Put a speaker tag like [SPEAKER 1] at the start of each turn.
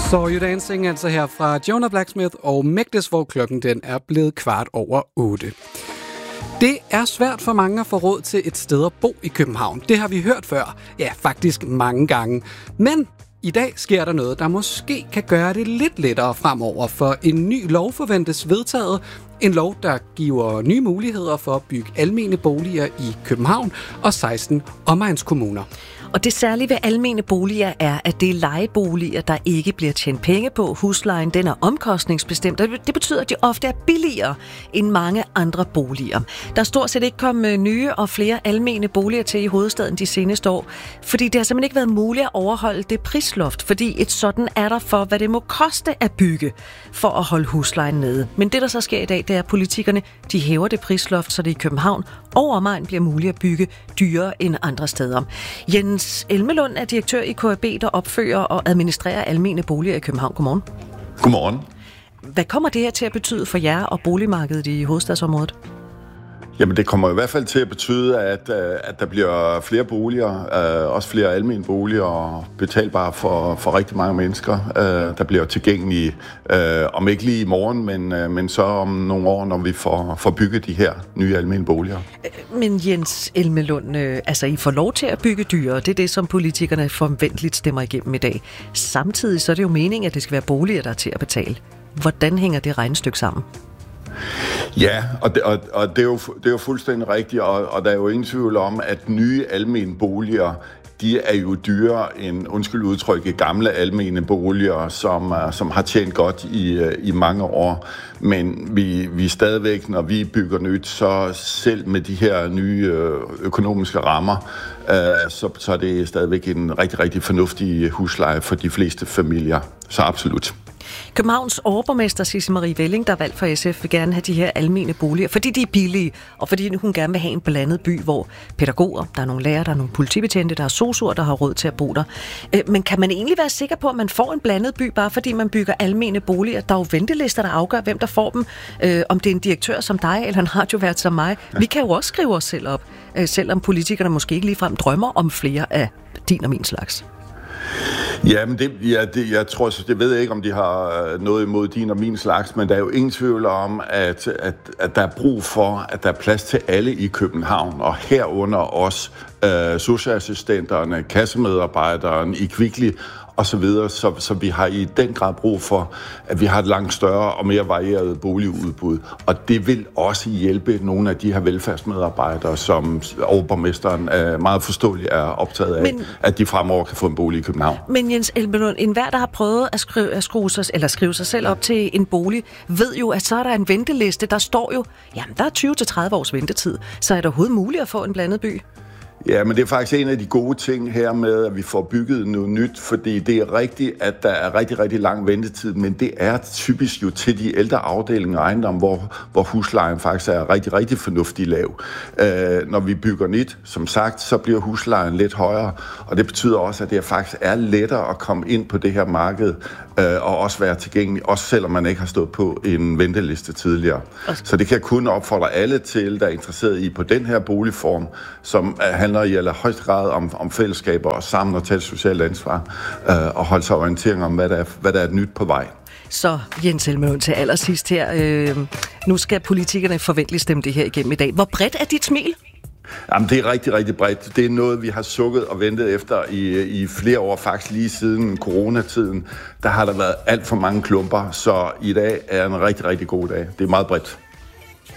[SPEAKER 1] Så You Dancing altså her fra Jonah Blacksmith og Mægdes, hvor klokken den er blevet 8:15. Det er svært for mange at få råd til et sted at bo i København. Det har vi hørt før. Ja, faktisk mange gange. Men i dag sker der noget, der måske kan gøre det lidt lettere fremover, for en ny lov forventes vedtaget. En lov, der giver nye muligheder for at bygge almene boliger i København og 16 omegnskommuner.
[SPEAKER 2] Og det særlige ved almene boliger er, at det er lejeboliger, der ikke bliver tjent penge på. Huslejen den er omkostningsbestemt, og det betyder, at de ofte er billigere end mange andre boliger. Der er stort set ikke kommet nye og flere almene boliger til i hovedstaden de seneste år, fordi det har simpelthen ikke været muligt at overholde det prisloft, fordi et sådan er der for, hvad det må koste at bygge for at holde huslejen nede. Men det, der så sker i dag, det er, at politikerne de hæver det prisloft, så det i København og omegn bliver muligt at bygge dyrere end andre steder. Jens Elmelund er direktør i KAB, der opfører og administrerer almene boliger i København. Godmorgen.
[SPEAKER 3] Godmorgen.
[SPEAKER 2] Hvad kommer det her til at betyde for jer og boligmarkedet i hovedstadsområdet?
[SPEAKER 3] Jamen, det kommer i hvert fald til at betyde, at der bliver flere boliger, også flere almene boliger, og betalbare for rigtig mange mennesker, der bliver tilgængelige, om ikke lige i morgen, men så om nogle år, når vi får bygget de her nye almene boliger.
[SPEAKER 2] Men Jens Elmelund, altså I får lov til at bygge dyre, det er det, som politikerne forventeligt stemmer igennem i dag. Samtidig så er det jo meningen, at det skal være boliger, der er til at betale. Hvordan hænger det regnestykke sammen?
[SPEAKER 3] Ja, og det er jo fuldstændig rigtigt, og der er jo ingen tvivl om, at nye almene boliger, de er jo dyrere end, undskyld udtrykket, gamle almene boliger, som har tjent godt i mange år. Men vi stadigvæk, når vi bygger nyt, så selv med de her nye økonomiske rammer, så er det stadigvæk en rigtig, rigtig fornuftig husleje for de fleste familier. Så absolut.
[SPEAKER 2] Københavns overborgmester Sisse Marie Velling, der er valgt for SF, vil gerne have de her almene boliger, fordi de er billige, og fordi hun gerne vil have en blandet by, hvor pædagoger, der er nogle lærere, der er nogle politibetjente, der er sosuer, der har råd til at bo der. Men kan man egentlig være sikker på, at man får en blandet by, bare fordi man bygger almene boliger? Der er jo ventelister, der afgør, hvem der får dem. Om det er en direktør som dig, eller en radiovært som mig. Vi kan jo også skrive os selv op, selvom politikerne måske ikke ligefrem drømmer om flere af din og min slags.
[SPEAKER 3] Ja, men jeg tror, det ved jeg ikke, om de har noget imod din og min slags, men der er jo ingen tvivl om, at der er brug for, at der er plads til alle i København, og herunder også socialassistenterne, kassemedarbejderen i Kvickly og så videre, så vi har i den grad brug for, at vi har et langt større og mere varieret boligudbud. Og det vil også hjælpe nogle af de her velfærdsmedarbejdere, som overborgmesteren meget forståeligt er optaget af, at de fremover kan få en bolig i København. Men
[SPEAKER 2] Jens Elmelund, enhver, der har prøvet at skrive sig selv op til en bolig, ved jo, at så er der en venteliste, der står jo, jamen der er 20-30 års ventetid, så er det overhovedet muligt at få en blandet by?
[SPEAKER 3] Ja, men det er faktisk en af de gode ting her med, at vi får bygget noget nyt, fordi det er rigtigt, at der er rigtig, rigtig lang ventetid, men det er typisk jo til de ældre afdelinger af ejendom, hvor huslejen faktisk er rigtig, rigtig fornuftig lav. Når vi bygger nyt, som sagt, så bliver huslejen lidt højere, og det betyder også, at det faktisk er lettere at komme ind på det her marked, og også være tilgængelig, også selvom man ikke har stået på en venteliste tidligere. Så det kan jeg kun opfordre alle til, der er interesseret i på den her boligform, som handler i allerhøjeste grad om fællesskaber og sammen og tage et socialt ansvar, og holde sig orientering om, hvad der er nyt på vej.
[SPEAKER 2] Så Jens Elmelund til allersidst her. Nu skal politikerne forventeligt stemme det her igennem i dag. Hvor bredt er dit smil?
[SPEAKER 3] Jamen, det er rigtig, rigtig bredt. Det er noget, vi har sukket og ventet efter i flere år, faktisk lige siden coronatiden. Der har der været alt for mange klumper, så i dag er en rigtig, rigtig god dag. Det er meget bredt.